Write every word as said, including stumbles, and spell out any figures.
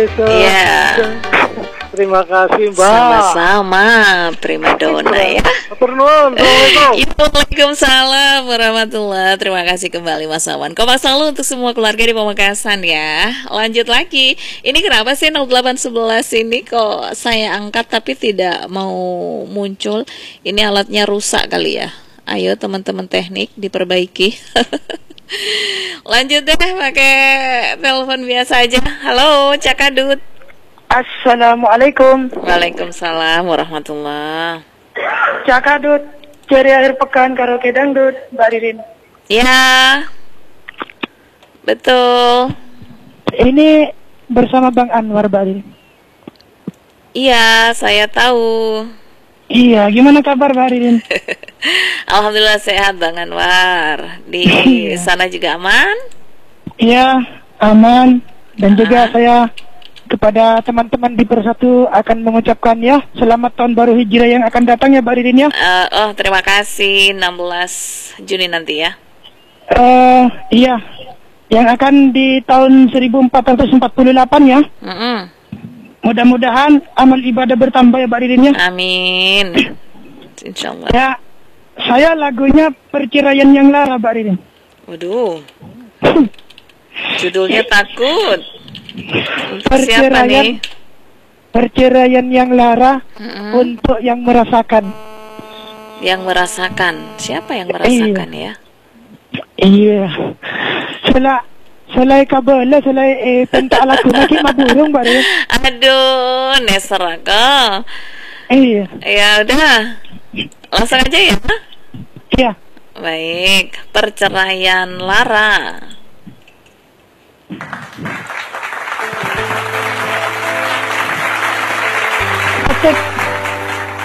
Reza. Iya. Terima kasih, Mbak. Sama-sama, prima donna ya. Atur nuwun. Assalamualaikum. Waalaikumsalam warahmatullahi. Terima kasih kembali Mas Awan. Kompak selalu untuk semua keluarga di Pamekasan ya. Lanjut lagi. Ini kenapa sih nol delapan sebelas ini kok saya angkat tapi tidak mau muncul? Ini alatnya rusak kali ya. Ayo teman-teman teknik diperbaiki. Lanjut deh pakai telepon biasa aja. Halo, Cakadut. Assalamualaikum. Waalaikumsalam warahmatullah. Cakadut, ceri akhir pekan karaoke dangdut, Mbak Ririn. Ya, betul. Ini bersama Bang Anwar, Mbak Ririn. Iya, saya tahu. Iya, gimana kabar Mbak Ririn? Alhamdulillah sehat Bang Anwar. Di sana juga aman? Iya, aman. Dan juga saya kepada teman-teman di Persatu akan mengucapkan ya selamat tahun baru Hijriah yang akan datang ya Mbak Ririn ya. Uh, oh terima kasih, enam belas Juni nanti ya. Uh, iya, yang akan di tahun seribu empat ratus empat puluh delapan ya. Mm -mm. Mudah-mudahan amal ibadah bertambah ya Mbak Ririn ya. Amin. Insyaallah. Ya, saya lagunya Perceraian yang Lara Mbak Ririn. Waduh. Judulnya takut. Untuk Perceraian, siapa nih? Perceraian yang lara Mm-mm. untuk yang merasakan. Yang merasakan. Siapa yang merasakan iya. ya? Iya. Sela selai kabel, selai eh pentak lagu lagi maburung baru. Aduh, neseraka. Iya. Ya udah. Langsung aja ya. Iya. Baik, Perceraian Lara. Cek.